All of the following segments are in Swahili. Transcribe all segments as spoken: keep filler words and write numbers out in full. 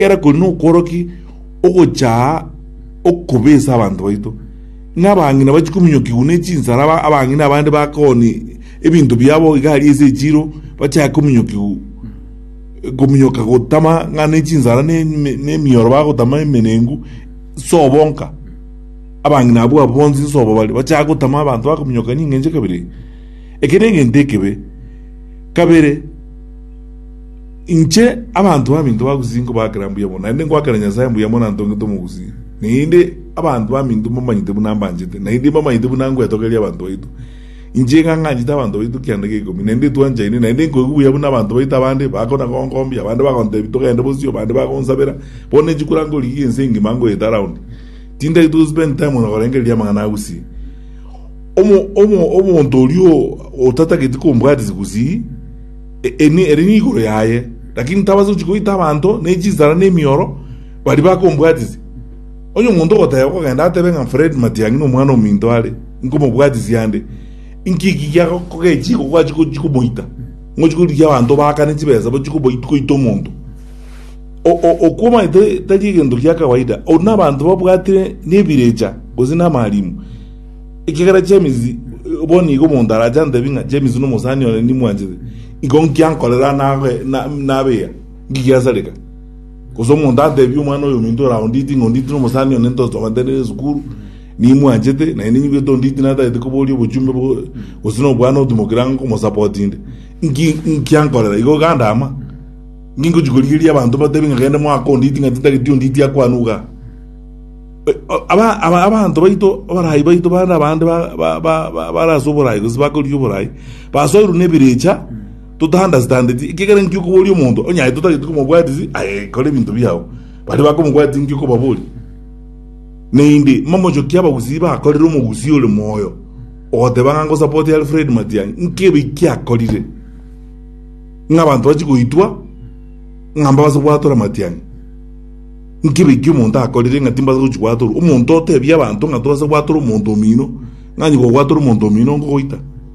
era kono koroki ogocha okobesa abantu baito n'abangina bachikumyoki unechinzara abangina abandi bakoni ebintu byabo igari eze jiro bacha kumyoki kumyoka gotama ngane chinzara ne ne miyoro bagotama emenengu sobonka abangina abo abonzi sobo bali bacha gotama abantu bakumyoka ningenje kabiri ekenenge ndekebe kabere inche abantu bamintu baguzingo bakirambuye bona nde ngwakaranya sayambu yamona ndongo tomuguzi ninde abantu bamintu mumanyite bunambanjete ninde bamanyite bunangu yatokeli abantu baito inje nganganyita abantu baito kyandeke ko ninde twanje ine ninde ngokuya buna abantu baito abandi bakona konkombi abandi bakonte bitogende bosio abandi bakonsabera bone jikurango liyense ngimango yeta round tinda to spend time on orengeli yamangana usi omo omo omo ndolio otataketi kombwati zikuzi eni erini goro yaye lakini tabazo chikoita abantu nejizara nemioro bali bakombwati onyo muntu kotaya ko genda atebenga Fred Matiang'i no mwana ominto ale nkomo bwati ziyande inkiki ya ko kechi ko kwachi ko chikumoita ngochiko lya abantu bakane chibeza bo chikuboita ko ito muntu o o okoma ite tajige ndo kya kawaida ona abantu babwatire nebirecha gozina malimu ikigara James boni ko mondara jande binga James no musani ole ni mwanje igonki ankolera na nabe ngiyazaleka kozo monda debi umwana oyo minto round iti ngonditi no musani one nto zomandene zukuru ni mwajete na eni nyibeto nditi nata ite koboli obujumbe bo ozino bwana odumogiranga ko supportinde ngi ngi ankolera igo ganda ama ngingo juguliri abantu badebi ngende mu akonditi ngatita kiti nditi yakwanuka aba aba abantu baito barayi baito bana abandi ba ba barazoborayi kuzibakoli yoborayi basoiru nebirecha tutahanda standard ikekere nkyuko boli omuntu onyaye tutagite ko mubwatizi aye kole bintu byawo bali bako mubwati nkyuko baboli neindi mamojo kyaba kuziba akolero mu gusiyole moyo ote bango support Alfred Matiang'i nkebe kyakolire ngabantu bachikuitwa ngamba bazobwatora Matiang'i nkebe kyumuntu akolire ngatimba zo chikwatora umuntu otebya abantu ngatoza bwatora umuntu omino nganyi go bwatora umuntu omino ngoita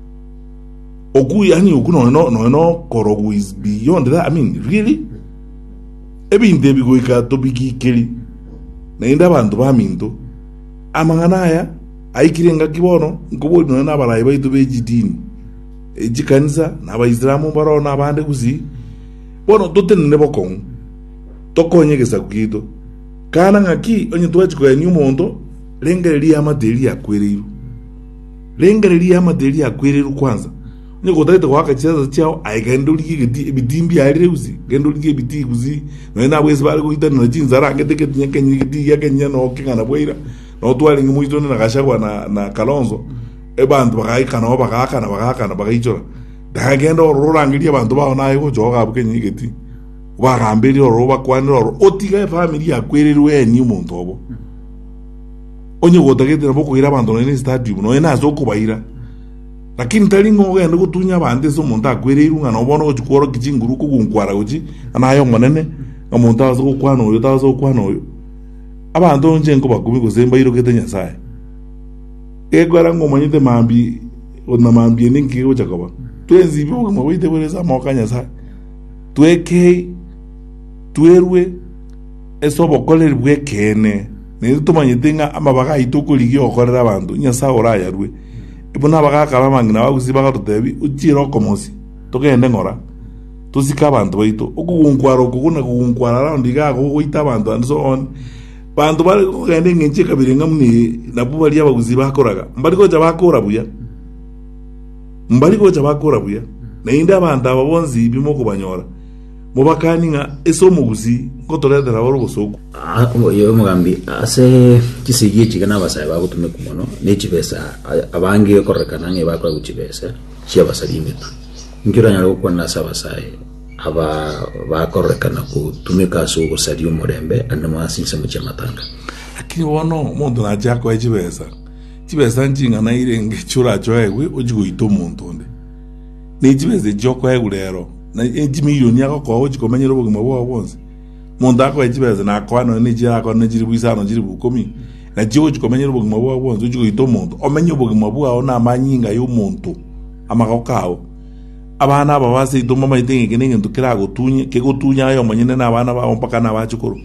Oku yani oku no no no no korogu is beyond that. I mean, really? Ebi ndebi go ika to bigi keli. Na inda bantu ba minto. Amangana ya aikirenga kibono ngobo no na barayi baito bejidini. Ejikanisa na ba Islamu baro na bande kuzi. Bono toten nebo kon. Tokonye kesa kugito. Kana ngaki onye tuwachi kwa nyu mondo lengereri ya madeli ya kwereru. Lengereri ya madeli ya kwereru kwanza. Niko taita kwa kachaza chao aigendo liki bitimbi alireuzi gendo liki biti kuzi no na bwezi bali kuita na chinzara ngete ke nyake nyiti yake nyano okingana bwira no twali ngumuito na kashagwa na na Kalonzo e bantu bakaika no bakaka na bakaka na bakaichora dagendo rorangiria bantu ba na ayo joga abuke nyigeti bagambiri oro bakwani oro otiga family yakwererwe ni umuntu obo onye gotagete na boko ira bantu no ni stadium no ena zo kubaira lakini talingo ngende kutunya bande so muntu akwereru ngana obona ochikoro kichinguru kugunkwara uchi anayo monene ngamuntu azo kukwana oyo tazo kukwana oyo abantu nje ngo bagumi kuzemba iro kete nyasaye egwara ngo manyite mambi ona mambi ninki ko chakaba twenzi bibo ngo wite bereza moka nyasaye tweke twerwe eso bokole bwekene ne tumanyite nga amabaga itukuligi okorera abantu nyasaye oraya rwe ibona bakaka bamangina baguziba garutebi uchiro komosi togende ngora tuzika abantu baito okugunkwara okuguna kugunkwara round igago goita abantu and so on bantu bali kugende ngenche kabirenga muni nabu bali abaguziba akoraga mbali ko jabakora buya mbali ko jabakora buya na inda abantu ababonzi ibimo kubanyora mubakaninga eso muguzi ngotolera laboro bosoko ah yo mugambi ase kisigiye chigana basaye bagutume kumono nechibesa abangi korekana nge bakwa guchibesa chia basalimetu ngira nyalo kwa nasa basaye aba bakorekana kutumika so gusaliyo murembe andamo asinse mu chamatanga akini wono muntu naja kwa chibesa chibesa njinga na irenge chura choewe ojiguito muntu onde nechibese joko egulero na eighty million yako kwa hoji komenyero bugima bwa bonse monda ko ejibeze na kwa no ni jira ko ne jiri bwisano jiri bukomi na jiwo jikomenyero bugima bwa bonse ujugo ito muntu omenye bugima bwa ona amanyinga yo muntu amakawo abana aba base ito mama ite ngene ngentu kira gutunye ke gutunya ayo manyene na abana ba mpaka na bachukuru